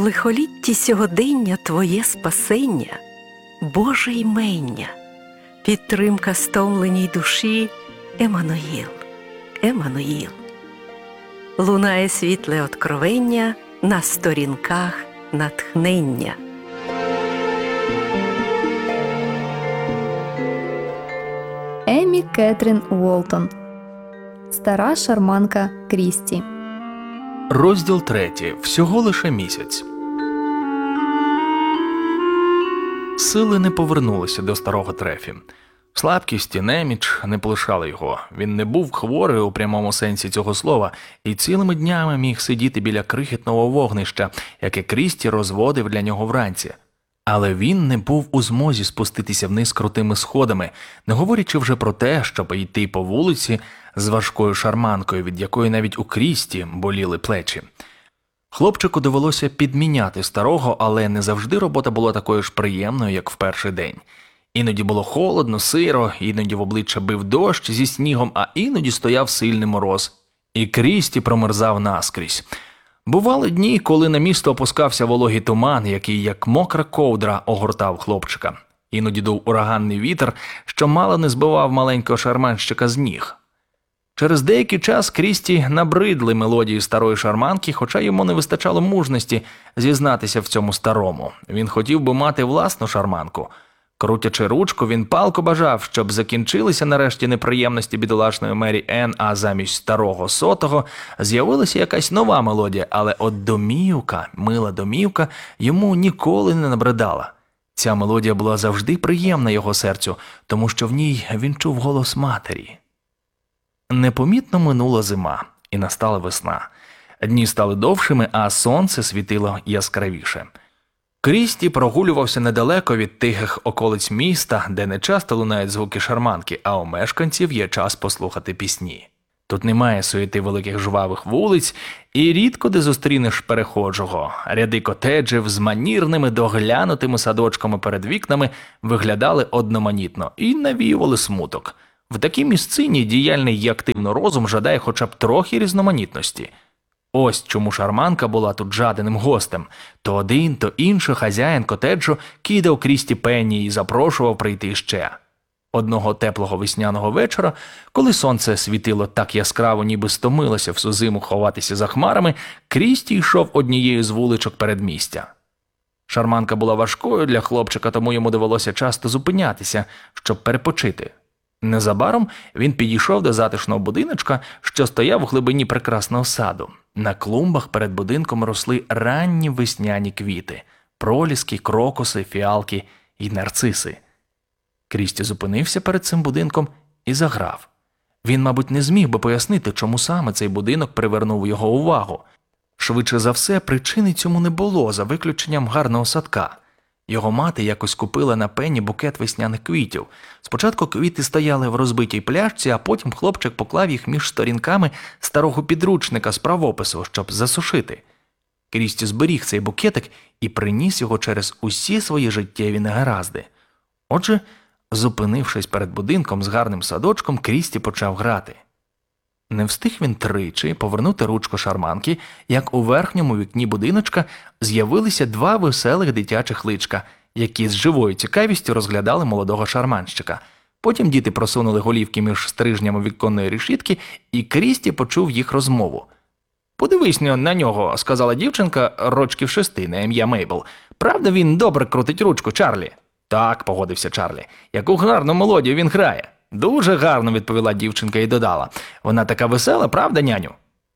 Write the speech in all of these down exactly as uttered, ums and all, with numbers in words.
лихолітті сьогодення Твоє спасення, Боже ймення, підтримка стомленій душі, Еммануїл, Еммануїл. Лунає світле откровення на сторінках натхнення. Еммі Кетрін Уолтон. Стара шарманка Крісті. Розділ третій. Всього лише місяць. Сили не повернулися до старого Трефі. Слабкість і неміч не полишали його. Він не був хворий у прямому сенсі цього слова і цілими днями міг сидіти біля крихітного вогнища, яке Крісті розводив для нього вранці. Але він не був у змозі спуститися вниз крутими сходами, не говорячи вже про те, щоб йти по вулиці з важкою шарманкою, від якої навіть у Крісті боліли плечі. Хлопчику довелося підміняти старого, але не завжди робота була такою ж приємною, як в перший день. Іноді було холодно, сиро, іноді в обличчя бив дощ зі снігом, а іноді стояв сильний мороз. І Крісті промерзав наскрізь. Бували дні, коли на місто опускався вологий туман, який, як мокра ковдра, огортав хлопчика. Іноді дув ураганний вітер, що мало не збивав маленького шарманщика з ніг. Через деякий час Крісті набридли мелодії старої шарманки, хоча йому не вистачало мужності зізнатися в цьому старому. Він хотів би мати власну шарманку. Крутячи ручку, він палко бажав, щоб закінчилися нарешті неприємності бідолашної Мері Енн, а замість старого сотого з'явилася якась нова мелодія, але от домівка, мила домівка, йому ніколи не набридала. Ця мелодія була завжди приємна його серцю, тому що в ній він чув голос матері. Непомітно минула зима, і настала весна. Дні стали довшими, а сонце світило яскравіше. Крісті прогулювався недалеко від тихих околиць міста, де не часто лунають звуки шарманки, а у мешканців є час послухати пісні. Тут немає суєти великих жвавих вулиць і рідко де зустрінеш перехожого. Ряди котеджів з манірними доглянутими садочками перед вікнами виглядали одноманітно і навіювали смуток. В такій місцині діяльний і активно розум жадає хоча б трохи різноманітності. Ось чому шарманка була тут жаданим гостем. То один, то інший хазяїн котеджу кидав Крісті пенні і запрошував прийти ще. Одного теплого весняного вечора, коли сонце світило так яскраво, ніби стомилося всю зиму ховатися за хмарами, Крісті йшов однією з вуличок передмістя. Шарманка була важкою для хлопчика, тому йому довелося часто зупинятися, щоб перепочити. Незабаром він підійшов до затишного будиночка, що стояв у глибині прекрасного саду. На клумбах перед будинком росли ранні весняні квіти – проліски, крокуси, фіалки і нарциси. Крісті зупинився перед цим будинком і заграв. Він, мабуть, не зміг би пояснити, чому саме цей будинок привернув його увагу. Швидше за все, причини цьому не було, за виключенням гарного садка. Його мати якось купила на пенні букет весняних квітів. Спочатку квіти стояли в розбитій пляшці, а потім хлопчик поклав їх між сторінками старого підручника з правопису, щоб засушити. Крісті зберіг цей букетик і приніс його через усі свої життєві негаразди. Отже, зупинившись перед будинком з гарним садочком, Крісті почав грати. Не встиг він тричі повернути ручку шарманки, як у верхньому вікні будиночка з'явилися два веселих дитячих личка, які з живою цікавістю розглядали молодого шарманщика. Потім діти просунули голівки між стрижнями віконної решітки, і Крісті почув їх розмову. «Подивись на нього», – сказала дівчинка рочків шести на ім'я Мейбл. «Правда, він добре крутить ручку, Чарлі?» «Так», – погодився Чарлі. «Яку гарну мелодію він грає». «Дуже гарно», – відповіла дівчинка і додала. «Вона така весела, правда, няню?»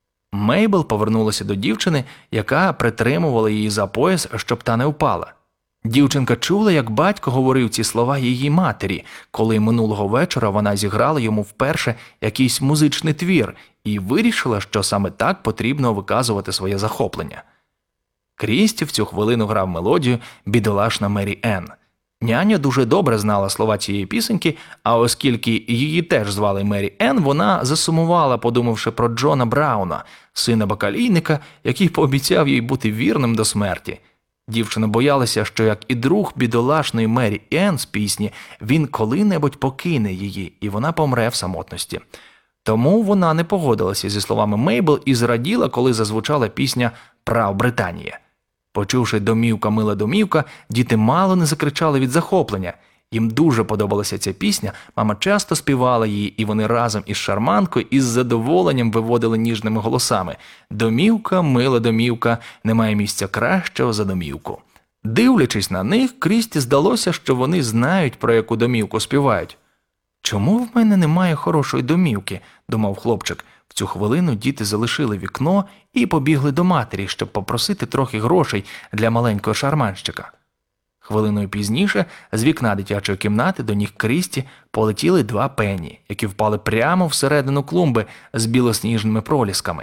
Мейбл повернулася до дівчини, яка притримувала її за пояс, щоб та не впала. Дівчинка чула, як батько говорив ці слова її матері, коли минулого вечора вона зіграла йому вперше якийсь музичний твір і вирішила, що саме так потрібно виказувати своє захоплення. Крісті в цю хвилину грав мелодію «Бідолашна Мері Енн». Няня дуже добре знала слова цієї пісеньки, а оскільки її теж звали Мері Енн, вона засумувала, подумавши про Джона Брауна, сина бакалійника, який пообіцяв їй бути вірним до смерті. Дівчина боялася, що як і друг бідолашної Мері Енн з пісні, він коли-небудь покине її, і вона помре в самотності. Тому вона не погодилася зі словами Мейбл і зраділа, коли зазвучала пісня «Прав Британія». Почувши «Домівка, мила домівка», діти мало не закричали від захоплення. Їм дуже подобалася ця пісня, мама часто співала її, і вони разом із шарманкою із задоволенням виводили ніжними голосами: «Домівка, мила домівка, немає місця кращого за домівку». Дивлячись на них, Крісті здалося, що вони знають, про яку домівку співають. «Чому в мене немає хорошої домівки?» – думав хлопчик. В цю хвилину діти залишили вікно і побігли до матері, щоб попросити трохи грошей для маленького шарманщика. Хвилиною пізніше з вікна дитячої кімнати до ніг Крісті полетіли два пенні, які впали прямо всередину клумби з білосніжними пролісками.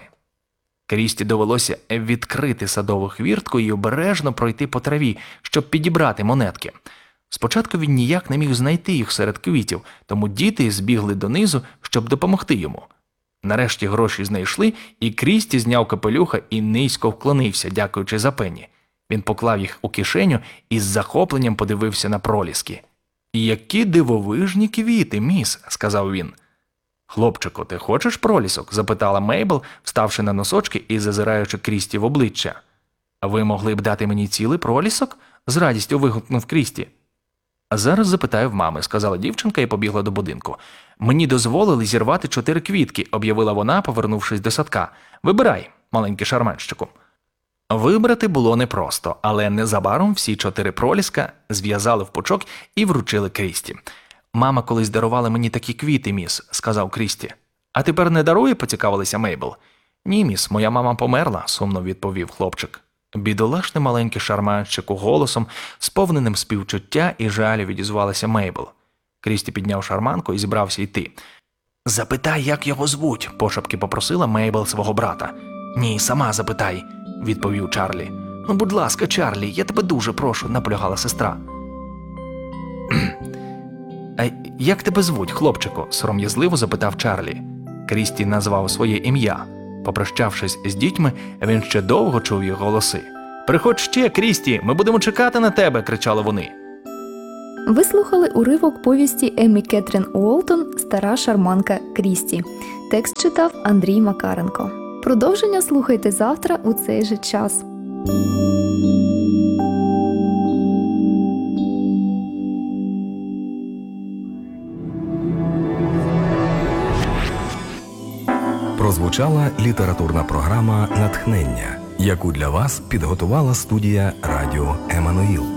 Крісті довелося відкрити садову хвіртку і обережно пройти по траві, щоб підібрати монетки. Спочатку він ніяк не міг знайти їх серед квітів, тому діти збігли донизу, щоб допомогти йому. Нарешті гроші знайшли, і Крісті зняв капелюха і низько вклонився, дякуючи за пенні. Він поклав їх у кишеню і з захопленням подивився на проліски. «Які дивовижні квіти, міс», – сказав він. «Хлопчику, ти хочеш пролісок?» – запитала Мейбл, вставши на носочки і зазираючи Крісті в обличчя. «А ви могли б дати мені цілий пролісок?» – з радістю вигукнув Крісті. «А зараз запитаю в мами», – сказала дівчинка і побігла до будинку. «Мені дозволили зірвати чотири квітки», – об'явила вона, повернувшись до садка. «Вибирай, маленький шарманщику». Вибрати було непросто, але незабаром всі чотири проліска зв'язали в пучок і вручили Крісті. «Мама колись дарувала мені такі квіти, міс», – сказав Крісті. «А тепер не дарує?» – поцікавилася Мейбл. «Ні, міс, моя мама померла», – сумно відповів хлопчик. Бідолашний маленький шарманщику голосом, сповненим співчуття і жалю відізвалася Мейбл. Крісті підняв шарманку і зібрався йти. «Запитай, як його звуть», – пошепки попросила Мейбл свого брата. «Ні, сама запитай», – відповів Чарлі. «Ну, будь ласка, Чарлі, я тебе дуже прошу», – наполягала сестра. «А як тебе звуть, хлопчику?» – сором'язливо запитав Чарлі. Крісті назвав своє ім'я. Попрощавшись з дітьми, він ще довго чув їх голоси. «Приходь ще, Крісті, ми будемо чекати на тебе!» – кричали вони. Ви слухали уривок повісті Еммі Кетрін Уолтон «Стара шарманка Крісті». Текст читав Андрій Макаренко. Продовження слухайте завтра у цей же час. Прозвучала літературна програма «Натхнення», яку для вас підготувала студія «Радіо Еммануїл».